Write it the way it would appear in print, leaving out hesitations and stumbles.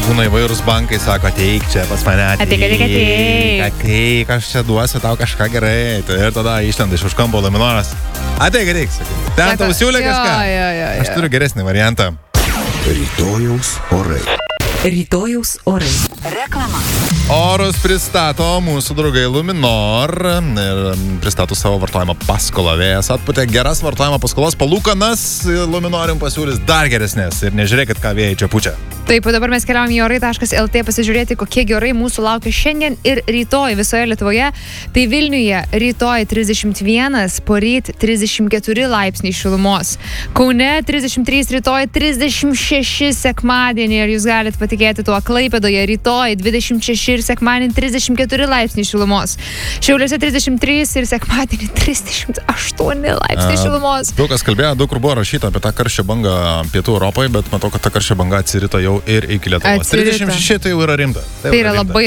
būna įvairūs bankai, sako, ateik čia pas mane, ateik, aš čia duosiu tau kažką gerai. Tai ir tada išlenda iš už kampo Luminoras. Ateik, sakau. Ten tau siūlė kažką. Aš turiu geresnį variantą. Rytojaus orai. Rytojaus orai. Reklama. Orus pristato mūsų draugai Luminor ir pristato savo vartojimo paskolą. Vėjas atputė geras vartojimo paskolos palūkanas, Luminorium pasiūlys dar geresnės ir nežiūrėkit, ką vėjai čia pučia. Taip, dabar mes keliavom į orai.lt pasižiūrėti, kokie orai mūsų laukia šiandien ir rytoj visoje Lietuvoje. Tai Vilniuje rytoj 31, poryt 34 laipsniai šilumos. Kaune 33, rytoj 36 sekmadienį ir jūs galite patikėti tuo. Klaipėdoje rytoj 26 ir sekmadienį 34 laipsniai šilumos. Šiauliuose 33 ir sekmadienį 38 laipsniai šilumos. Daug kas kalbėjo, daug kur buvo rašyta apie tą karščio bangą pietų Europoje, bet matau, kad ta karščio banga atsirito jau ir iki Lietuvos. 36 tai jau yra rimta. Tai yra labai